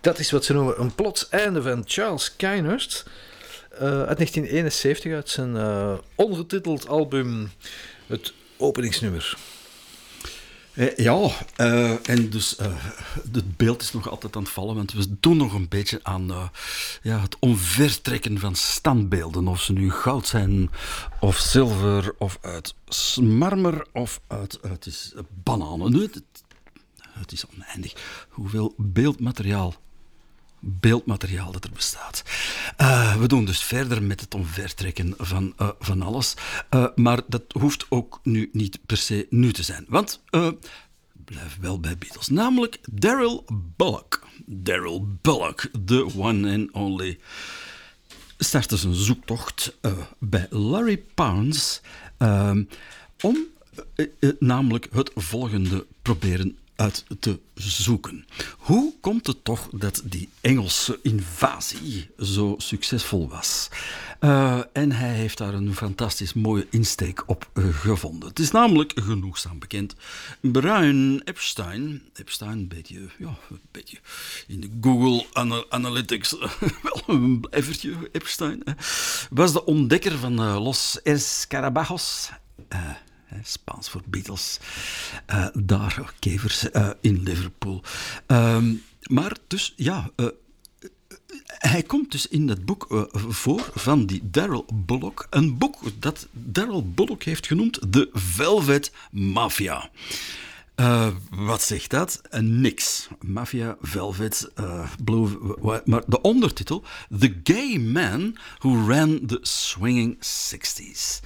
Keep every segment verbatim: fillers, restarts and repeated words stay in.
Dat is wat ze noemen een plots einde van Charles Kynehurst. Uh, uit negentien eenenzeventig, uit zijn uh, ongetiteld album, het openingsnummer. Eh, ja, uh, en dus uh, het beeld is nog altijd aan het vallen, want we doen nog een beetje aan uh, ja, het omvertrekken van standbeelden. Of ze nu goud zijn, of zilver, of uit marmer, of uit, uit het is, uh, bananen. Nee, het, het is oneindig. Hoeveel beeldmateriaal, beeldmateriaal dat er bestaat. Uh, we doen dus verder met het omvertrekken van, uh, van alles. Uh, maar dat hoeft ook nu niet per se nu te zijn. Want, uh, blijf wel bij Beatles. Namelijk Daryl Bullock. Daryl Bullock, the one and only. Startte zijn zoektocht uh, bij Larry Parnes. Uh, om uh, uh, namelijk het volgende proberen uit te zoeken. Hoe komt het toch dat die Engelse invasie zo succesvol was? Uh, en hij heeft daar een fantastisch mooie insteek op uh, gevonden. Het is namelijk genoegzaam bekend. Brian Epstein, Epstein, een beetje, ja, een beetje in de Google Ana- Analytics, uh, wel een blijvertje, Epstein, uh, was de ontdekker van uh, Los Escarabajos. Uh, Spaans voor Beatles. Uh, daar, kevers, uh, in Liverpool. Uh, maar dus, ja... Uh, hij komt dus in dat boek uh, voor van die Daryl Bullock. Een boek dat Daryl Bullock heeft genoemd The Velvet Mafia. Uh, wat zegt dat? Uh, niks. Mafia, Velvet, uh, Blue... Maar de ondertitel... The Gay Man Who Ran the Swinging sixties.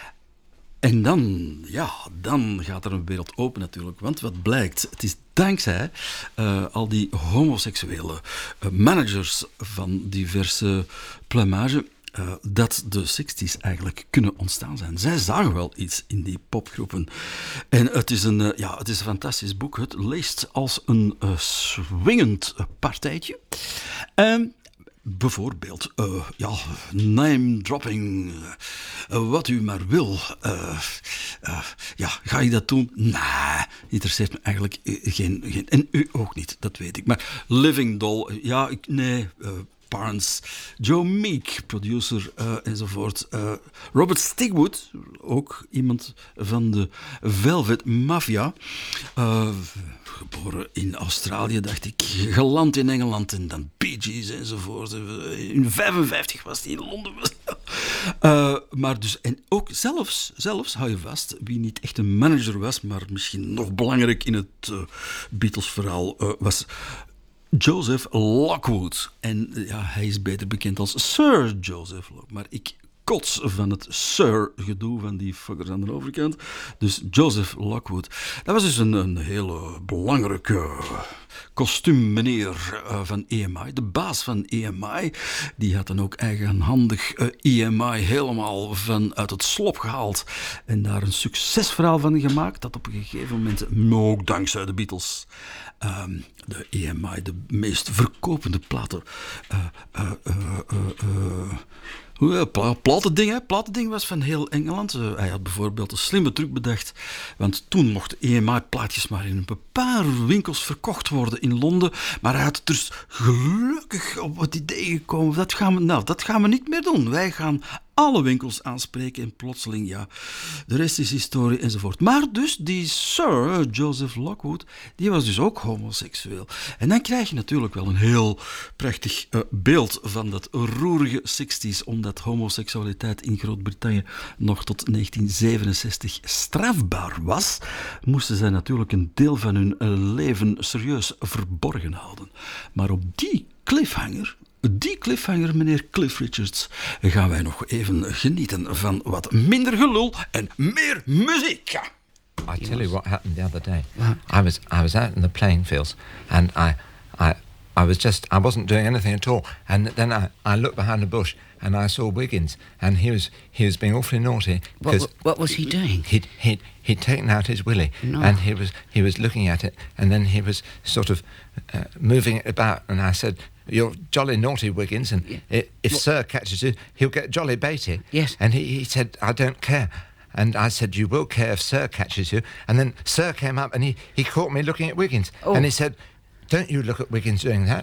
En dan, ja, dan gaat er een wereld open natuurlijk. Want wat blijkt, het is dankzij uh, al die homoseksuele uh, managers van diverse plumage uh, dat de zestig's eigenlijk kunnen ontstaan zijn. Zij zagen wel iets in die popgroepen. En het is een, uh, ja, het is een fantastisch boek. Het leest als een uh, swingend partijtje. En... Bijvoorbeeld, uh, ja, name-dropping, uh, wat u maar wil. Uh, uh, ja, ga je dat doen? Nee, interesseert me eigenlijk geen, geen... En u ook niet, dat weet ik. Maar Living Doll, ja, ik, nee... Uh, Parnes, Joe Meek, producer uh, enzovoort. Uh, Robert Stigwood, ook iemand van de Velvet Mafia. Uh, geboren in Australië, dacht ik. Geland in Engeland en dan Bee Gees enzovoort. In vijfenvijftig was hij in Londen. uh, maar dus, en ook zelfs, zelfs, hou je vast, wie niet echt een manager was, maar misschien nog belangrijk in het uh, Beatles-verhaal uh, was... Joseph Lockwood. En ja, hij is beter bekend als Sir Joseph Lockwood. Maar ik kots van het Sir-gedoe van die fuckers aan de overkant. Dus Joseph Lockwood. Dat was dus een, een hele belangrijke kostuummeneer uh, van E M I. De baas van E M I. Die had dan ook eigenhandig uh, E M I helemaal vanuit het slop gehaald. En daar een succesverhaal van gemaakt. Dat op een gegeven moment, ook dankzij de Beatles... Um, de E M I, de meest verkopende platen. Uh, uh, uh, uh, uh, pla- platending, hè? Platending was van heel Engeland. Uh, hij had bijvoorbeeld een slimme truc bedacht. Want toen mochten E M I-plaatjes maar in een paar winkels verkocht worden in Londen. Maar hij had dus gelukkig op het idee gekomen. Dat gaan we, nou, dat gaan we niet meer doen. Wij gaan alle winkels aanspreken en plotseling, ja, de rest is historie enzovoort. Maar dus die Sir Joseph Lockwood, die was dus ook homoseksueel. En dan krijg je natuurlijk wel een heel prachtig uh, beeld van dat roerige zestig's, omdat homoseksualiteit in Groot-Brittannië nog tot negentien zevenenzestig strafbaar was, moesten zij natuurlijk een deel van hun uh, leven serieus verborgen houden. Maar op die cliffhanger... Die cliffhanger, meneer Cliff Richards, gaan wij nog even genieten van wat minder gelul en meer muziek. I tell you what happened the other day. I was I was out in the playing fields, and I I I was just I wasn't doing anything at all, and then I, I looked behind a bush and I saw Wiggins, and he was he was being awfully naughty. What, what was he doing? He'd he'd he'd taken out his willy, no. and he was he was looking at it, and then he was sort of uh, moving it about, and I said, "You're jolly naughty, Wiggins, and yeah. if what? Sir catches you, he'll get jolly baity." Yes. And he, he said, "I don't care." And I said, "You will care if Sir catches you." And then Sir came up and he, he caught me looking at Wiggins. Oh. And he said, "Don't you look at Wiggins doing that."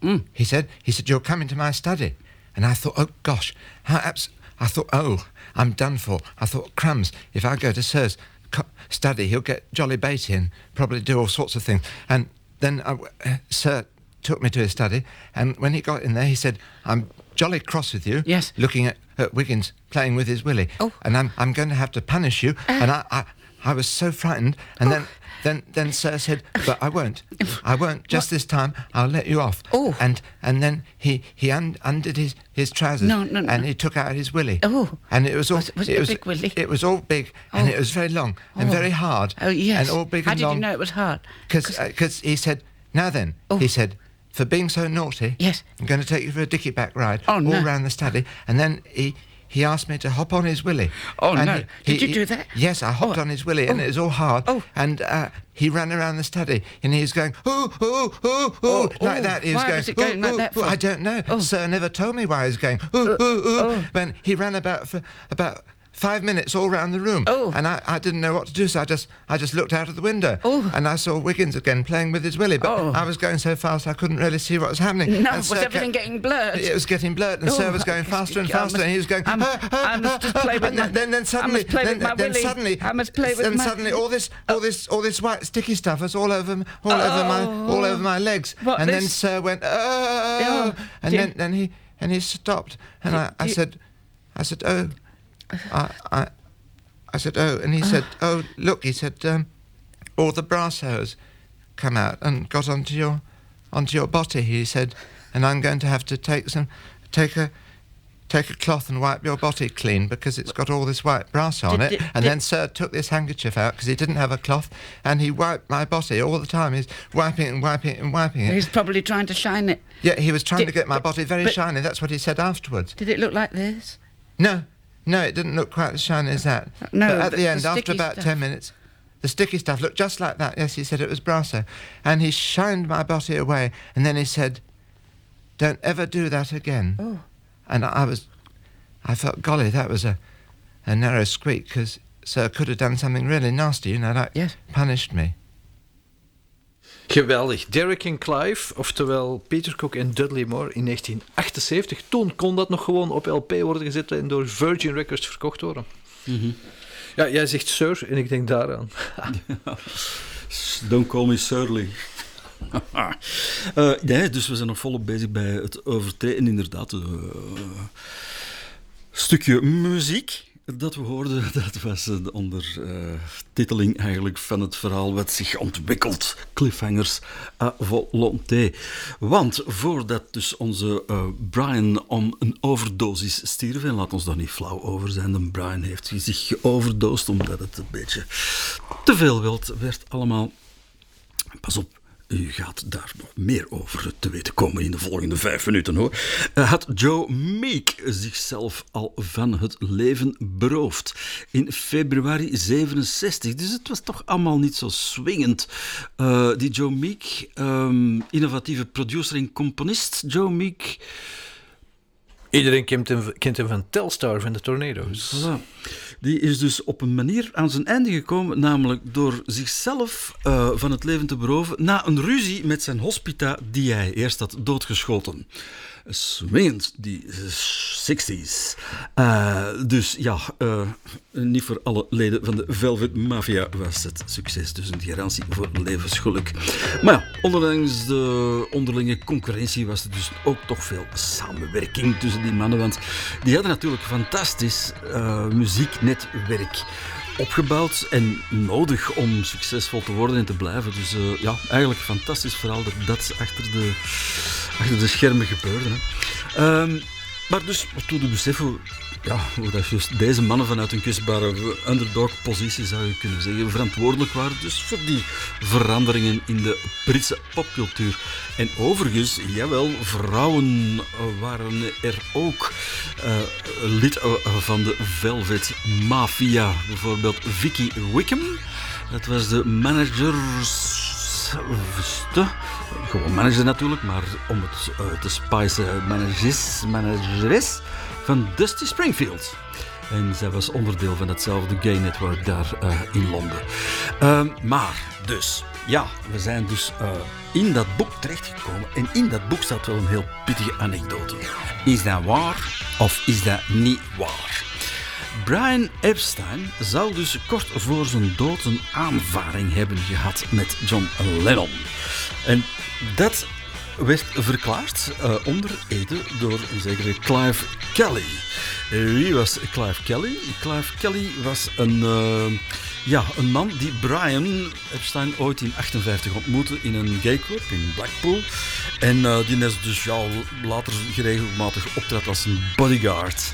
mm. he said, he said, you're coming to my study. And I thought, oh, gosh, how abs- I thought, oh, I'm done for. I thought, crumbs, if I go to Sir's co- study, he'll get jolly baity and probably do all sorts of things. And then I, uh, Sir took me to his study, and when he got in there, he said, I'm jolly cross with you, yes. looking at, at Wiggins playing with his willy, oh. and I'm I'm going to have to punish you. Uh. And I, I, I was so frightened, and oh. then... Then, then Sir said, but I won't. I won't. Just what? This time, I'll let you off. Oh. And and then he he un- undid his, his trousers. No, no, no. And he took out his willy. Oh. And it was all. Was, was it, it was, a big willy? It was all big, oh. and it was very long and oh. very hard. Oh yes. And all big How and long. long. How did you know it was hard? Because because uh, he said, now then, oh. he said, for being so naughty, yes, I'm going to take you for a dicky-back ride oh, all no. round the study, and then he. He asked me to hop on his willy. Oh, and no. He, Did he, you do that? Yes, I hopped oh. on his willy, and oh. it was all hard. Oh. And uh, he ran around the study, and he was going, ooh, ooh, ooh, ooh, oh. like that. He was why going, was it going ooh, like ooh, that ooh. for? I don't know. Oh. Sir never told me why he was going, ooh, uh, ooh, ooh. Oh. But he ran about for about five minutes all round the room. Oh. And I, I didn't know what to do, so I just I just looked out of the window. Oh. And I saw Wiggins again playing with his willy, but oh. I was going so fast I couldn't really see what was happening. No, and was Sir everything kept, getting blurred? It was getting blurred, and oh, Sir was going faster and faster, must, and he was going. I must, ah, ah, I must just play with and my. then, then suddenly, I must play then, with my then willy. suddenly, I must play with then my. suddenly, all this, all this, all this white sticky stuff was all over, all oh. over my, all over my legs. What, and this? then Sir went, oh, oh and then, then he, and he stopped, and I, I said, I said, oh, I, I. I said, oh, and he said, oh, look, he said, um, all the brass hairs come out and got onto your, onto your body, he said, and I'm going to have to take some, take a, take a cloth and wipe your body clean because it's got all this white brass on did, it. Did, and did, then Sir took this handkerchief out because he didn't have a cloth, and he wiped my body all the time. He's wiping it and wiping it and wiping it. He's probably trying to shine it. Yeah, he was trying did, to get my body very but, shiny. That's what he said afterwards. Did it look like this? No. No, it didn't look quite as shiny as that. No, but at but the end, the after about stuff. ten minutes, the sticky stuff looked just like that. Yes, he said it was brasso. And he shined my body away, and then he said, don't ever do that again. Oh. And I was, I thought, golly, that was a, a narrow squeak, because Sir could have done something really nasty, you know, like yes. punished me. Geweldig. Derek en Clive, oftewel Peter Cook en Dudley Moore in negentien achtenzeventig. Toen kon dat nog gewoon op L P worden gezet en door Virgin Records verkocht worden. Mm-hmm. Ja, jij zegt Sir en ik denk daaraan. Don't call me Surly. uh, nee, dus we zijn nog volop bezig bij het overtreden. Inderdaad, een uh, stukje muziek dat we hoorden, dat was de ondertiteling uh, eigenlijk van het verhaal wat zich ontwikkelt. Cliffhangers à volonté. Want voordat dus onze uh, Brian om een overdosis stierf, en laat ons daar niet flauw over zijn, de Brian heeft zich geoverdosed omdat het een beetje te veel wild werd allemaal. Pas op. U gaat daar nog meer over te weten komen in de volgende vijf minuten, hoor. Uh, had Joe Meek zichzelf al van het leven beroofd in februari zevenenzestig. Dus het was toch allemaal niet zo swingend. Uh, die Joe Meek, um, innovatieve producer en componist. Joe Meek... Iedereen kent hem, kent hem van Telstar, van de Tornado's. Voilà. Die is dus op een manier aan zijn einde gekomen, namelijk door zichzelf uh, van het leven te beroven na een ruzie met zijn hospita die hij eerst had doodgeschoten. Swingend, die zestig's. Uh, dus ja, uh, niet voor alle leden van de Velvet Mafia was het succes, dus een garantie voor levensgeluk. Maar ja, ondanks de onderlinge concurrentie was er dus ook toch veel samenwerking tussen die mannen, want die hadden natuurlijk fantastisch uh, muzieknetwerk opgebouwd en nodig om succesvol te worden en te blijven. Dus uh, ja, eigenlijk een fantastisch verhaal dat dat achter de, achter de schermen gebeurde. Hè. Um, maar dus, wat doe je beseffen, ja, hoe dat juist deze mannen vanuit een kwetsbare underdog-positie, zou je kunnen zeggen, verantwoordelijk waren dus voor die veranderingen in de Britse popcultuur. En overigens, jawel, vrouwen waren er ook uh, lid van de Velvet Mafia. Bijvoorbeeld Vicky Wickham, dat was de manager... Gewoon manager natuurlijk, maar om het uh, te spicen, manageres, manageres van Dusty Springfield. En zij was onderdeel van hetzelfde gay network daar uh, in Londen. Uh, maar, dus, ja, we zijn dus uh, in dat boek terechtgekomen. En in dat boek staat wel een heel pittige anekdote. Is dat waar of is dat niet waar? Brian Epstein zou dus kort voor zijn dood een aanvaring hebben gehad met John Lennon. En dat werd verklaard uh, onder ede door een zekere Clive Kelly. Uh, wie was Clive Kelly? Clive Kelly was een, uh, ja, een man die Brian Epstein ooit in achtenvijftig ontmoette in een gayclub in Blackpool. En uh, die is dus ja, later geregelmatig optrad als een bodyguard.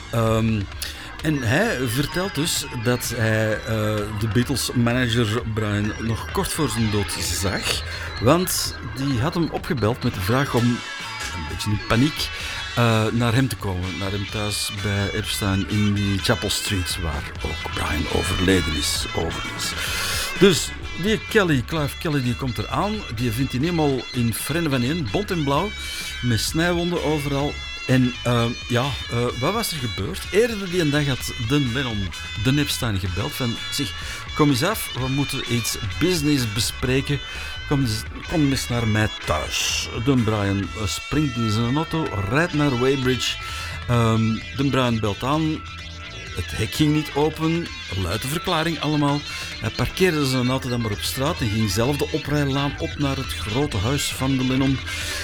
Um, En hij vertelt dus dat hij uh, de Beatles-manager Brian nog kort voor zijn dood zag. Want die had hem opgebeld met de vraag om, een beetje in paniek, uh, naar hem te komen. Naar hem thuis bij Epstein in die Chapel Street, waar ook Brian overleden is, overigens. Dus die Kelly, Clive Kelly, die komt eraan. Die vindt hij helemaal in frennen van één, bont en blauw, met snijwonden overal. En uh, ja, uh, wat was er gebeurd? Eerder die een dag had de Lennon de Epstein gebeld van, zeg, kom eens af, we moeten iets business bespreken. Kom eens, kom eens naar mij thuis. De Brian uh, springt in zijn auto, rijdt naar Weybridge. Um, de Brian belt aan. Het hek ging niet open, luide verklaring allemaal. Hij parkeerde zijn auto dan maar op straat en ging zelf de oprijlaan op naar het grote huis van de Lennon.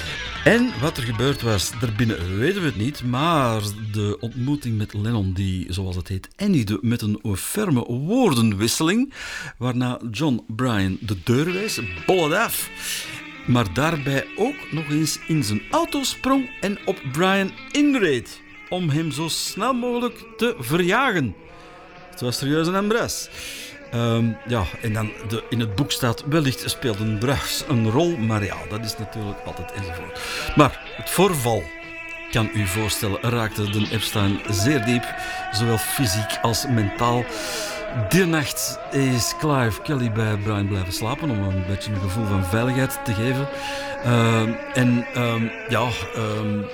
En wat er gebeurd was, daarbinnen weten we het niet, maar de ontmoeting met Lennon, die, zoals het heet, eindigde met een ferme woordenwisseling, waarna John Brian de deur wees, bollet af, maar daarbij ook nog eens in zijn auto sprong en op Brian inreed, om hem zo snel mogelijk te verjagen. Het was serieus een embras. Um, ja, en dan de, in het boek staat, wellicht speelde drugs een rol, maar ja, dat is natuurlijk altijd enzovoort. Maar het voorval, kan u voorstellen, raakte de Epstein zeer diep, zowel fysiek als mentaal. Die nacht is Clive Kelly bij Brian blijven slapen om een beetje een gevoel van veiligheid te geven. Uh, en um, ja, um,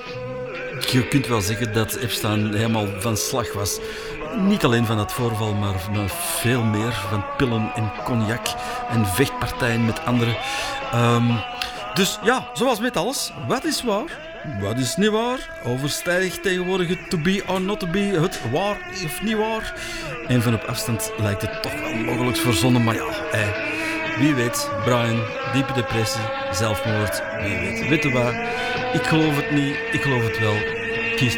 je kunt wel zeggen dat Epstein helemaal van slag was. Niet alleen van dat voorval, maar veel meer. Van pillen en cognac en vechtpartijen met anderen. Um, dus ja, zoals met alles. Wat is waar? Wat is niet waar? Overstijgt tegenwoordig het to be or not to be. Het waar of niet waar. En van op afstand lijkt het toch wel mogelijk verzonnen. Maar ja, eh, wie weet. Brian, diepe depressie, zelfmoord. Wie weet. Weet je wat? Ik geloof het niet. Ik geloof het wel.